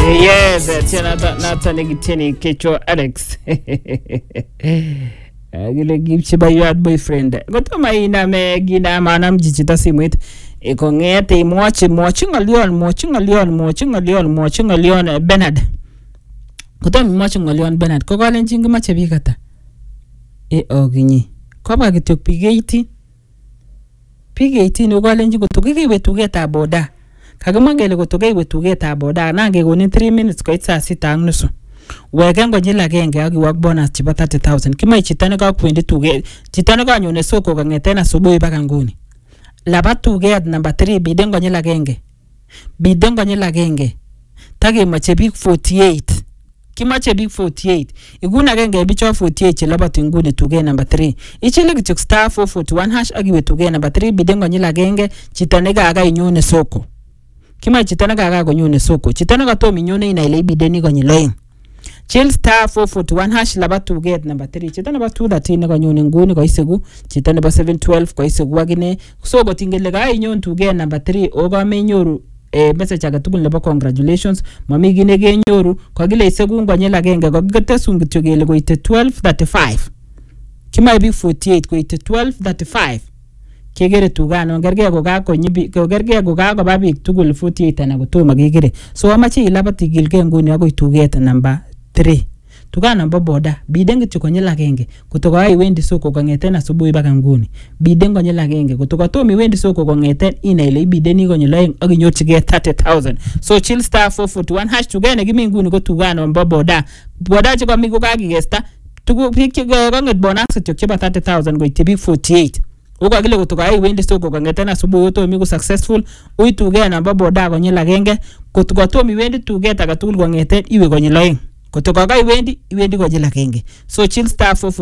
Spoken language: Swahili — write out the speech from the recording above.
Yes, tena nata negiteni kecho Alex. Gile gipchi ba yard boyfriend. Goto maina me gina manam jichita simwit. Iko ngete mochi ngalion Bernard. Goto mochi ngalion Bernard. Ko galen jingi mache bikata. Oginyi. Ko ba gitok pigeti. Pigeti no galen jingo tugege wetugeta boda. Kagimagele gotoge wetugeta boda nange goni 3 minutes ko itsa sita angnusu. Wege ngonyela agenge agi work bonus chiba 30,000. Kima ichitane ka kwendi tuge. Chitane ka nyone soko kangetena subuhi baka nguni. Laba tuge at number 3 bide ngonyela agenge. Bide ngonyela agenge. Tage mache big 48. Kima che big 48. Iguna agenge bicho 48 chilaba tinguni tuge number 3. Ichile kichuk star 441 hash agi wetuge number 3 bide ngonyela agenge chitane ga aga inyone soko. Kima chitana gaga gonyone soko chitana gato minyone ina ile bideni gonyiloin chill star 441 hash laba to get number 3 chitana ba 213 gonyone nguni ko isegu chitana ba 712 ko isegu agine so gotingele ga inyon to get number 3 oga menyoru message aga tugul leba congratulations mami gine ge nyoru ko gile isegu ngonyela genge ko gitesun gitogele ko ite 1235 kima bi 48 ko ite 1235 kegere tugano gerge go ga ko nyibi ko gerge go ga ba big tugul 48 na go to magigere so amachi ilaba tigilge nguni ago itugeta number 3 tugana boboda bidenge tukonyela genge kutoka ai wendi soko kangetena subuhi baka nguni bidengo nyela genge kutoka to mi wendi soko kangeten ina ile bideni go nyela aginyochige 30,000 so chill star 441 hash tugene gimi nguni go tugana boboda boda chiko migo kagigesta tugu piki go kanget bonus tukcheba 30,000 go itibi 48 uko gile kutoka ai wendi soko kangetena subuhi to mi go successful uituge na boboda go nyela genge kutoka to mi wendi tugeta gatul go ngeten iwe go nyela kutoka kai wendi go jela genge so chill star 441